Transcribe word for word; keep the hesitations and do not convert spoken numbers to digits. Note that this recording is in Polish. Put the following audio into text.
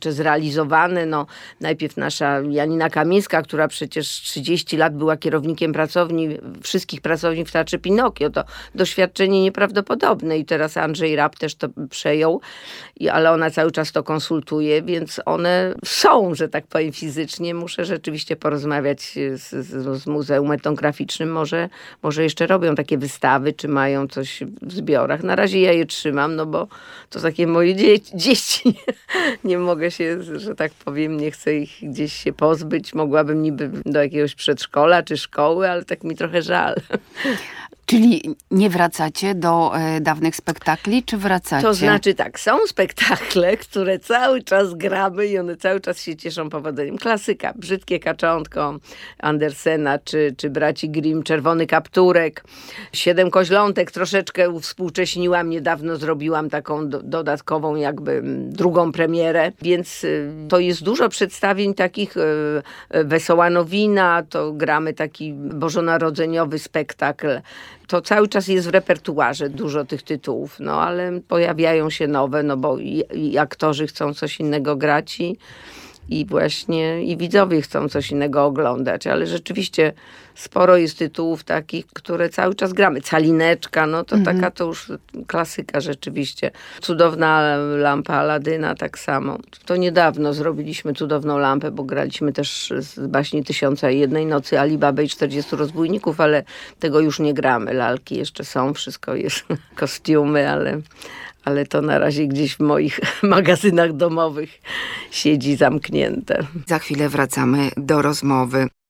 jeszcze zrealizowane. No, najpierw nasza Janina Kamińska, która przecież trzydzieści lat była kierownikiem pracowni, wszystkich pracowni w Teatrze Pinokio. To doświadczenie nieprawdopodobne i teraz Andrzej Rapp też to przejął, I, ale ona cały czas to konsultuje, więc one są, że tak powiem, fizycznie. Muszę rzeczywiście porozmawiać z, z, z Muzeum Etnograficznym. Może, może jeszcze robią takie wystawy, czy mają coś w zbiorach. Na razie ja je trzymam, no bo to takie moje dzie- dzieci. Nie mogę się, że tak powiem, nie chcę ich gdzieś się pozbyć. Mogłabym niby do jakiegoś przedszkola czy szkoły, ale tak mi trochę żal. Czyli nie wracacie do e, dawnych spektakli, czy wracacie? To znaczy tak, są spektakle, które cały czas gramy i one cały czas się cieszą powodzeniem. Klasyka, Brzydkie kaczątko Andersena, czy, czy Braci Grimm, Czerwony kapturek, Siedem koźlątek. Troszeczkę uwspółcześniłam, niedawno zrobiłam taką do, dodatkową jakby drugą premierę, więc y, to jest dużo przedstawień takich. Y, Wesoła nowina, to gramy taki bożonarodzeniowy spektakl. To cały czas jest w repertuarze dużo tych tytułów, no ale pojawiają się nowe, no bo i, i aktorzy chcą coś innego grać i, i właśnie i widzowie chcą coś innego oglądać, ale rzeczywiście sporo jest tytułów takich, które cały czas gramy. Calineczka, no to mhm. taka to już klasyka rzeczywiście. Cudowna lampa Aladyna tak samo. To niedawno zrobiliśmy Cudowną lampę, bo graliśmy też z baśni Tysiąca i jednej nocy Alibabę i czterdziestu rozbójników, ale tego już nie gramy. Lalki jeszcze są, wszystko jest, kostiumy, ale... ale to na razie gdzieś w moich magazynach domowych siedzi zamknięte. Za chwilę wracamy do rozmowy.